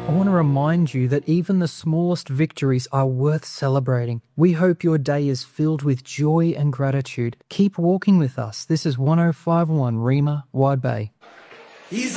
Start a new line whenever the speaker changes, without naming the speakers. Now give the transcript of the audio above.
I want to remind you that even the smallest victories are worth celebrating. We hope your day is filled with joy and gratitude. Keep walking with us. This is 105.1 Rima, Wide Bay.